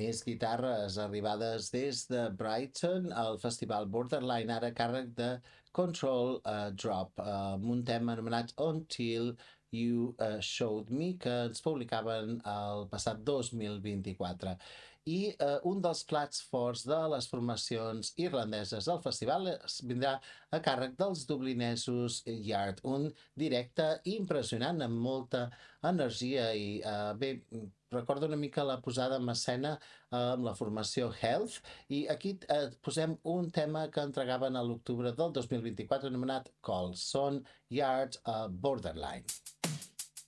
Més guitarres arribades des de Brighton, el festival Borderline, ara a càrrec de Control Drop, amb un tema anomenat Until You Showed Me, que ens publicaven el passat 2024. I un dels plats forts de les formacions irlandeses al festival vindrà a càrrec dels dublinesos Yard, un directe impressionant amb molta energia i bé, recorda una mica la posada en escena amb la formació Health, i aquí posem un tema que entregaven a l'octubre del 2024 anomenat Call. Són Yard Borderline.